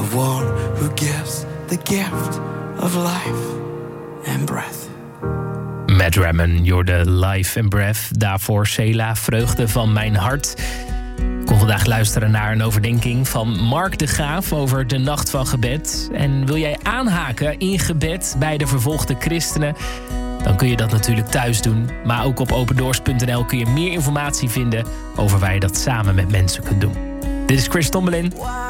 of one who gives the gift of life and breath. Matt Ramman, You're the Life and Breath. Daarvoor Sela, Vreugde van mijn hart. Ik kon vandaag luisteren naar een overdenking van Mark de Graaf over de Nacht van Gebed. En wil jij aanhaken in gebed bij de vervolgde christenen? Dan kun je dat natuurlijk thuis doen. Maar ook op opendoors.nl kun je meer informatie vinden over waar je dat samen met mensen kunt doen. Dit is Chris Tommelin.